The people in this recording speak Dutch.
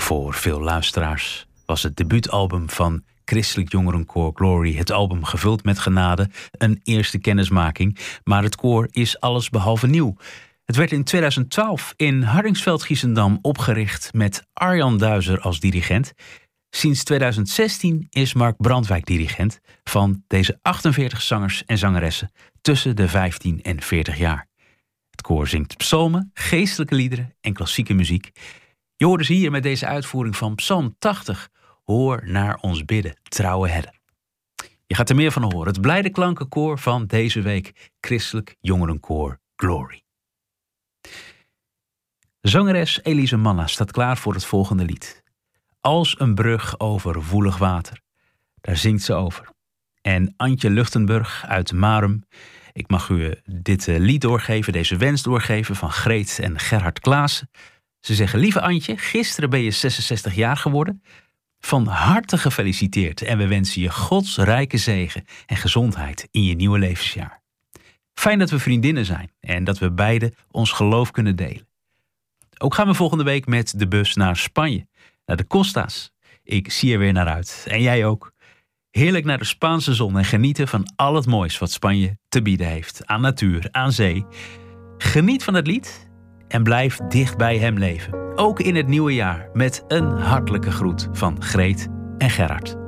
Voor veel luisteraars was het debuutalbum van Christelijk Jongerenkoor Glory, het album gevuld met genade, een eerste kennismaking. Maar het koor is allesbehalve nieuw. Het werd in 2012 in Hardingsveld-Giessendam opgericht met Arjan Duizer als dirigent. Sinds 2016 is Mark Brandwijk dirigent van deze 48 zangers en zangeressen tussen de 15 en 40 jaar. Het koor zingt psalmen, geestelijke liederen en klassieke muziek. Je hoorde ze hier met deze uitvoering van Psalm 80. Hoor naar ons bidden, trouwe herder. Je gaat er meer van horen. Het blijde klankenkoor van deze week, Christelijk Jongerenkoor Glory. Zangeres Elise Manna staat klaar voor het volgende lied. Als een brug over woelig water. Daar zingt ze over. En Antje Luchtenburg uit Marum. Ik mag u dit lied doorgeven, deze wens doorgeven van Greet en Gerhard Klaassen. Ze zeggen: lieve Antje, gisteren ben je 66 jaar geworden. Van harte gefeliciteerd en we wensen je Gods rijke zegen en gezondheid in je nieuwe levensjaar. Fijn dat we vriendinnen zijn en dat we beide ons geloof kunnen delen. Ook gaan we volgende week met de bus naar Spanje, naar de Costa's. Ik zie er weer naar uit. En jij ook. Heerlijk naar de Spaanse zon en genieten van al het moois wat Spanje te bieden heeft. Aan natuur, aan zee. Geniet van het lied en blijf dicht bij hem leven. Ook in het nieuwe jaar met een hartelijke groet van Greet en Gerhard.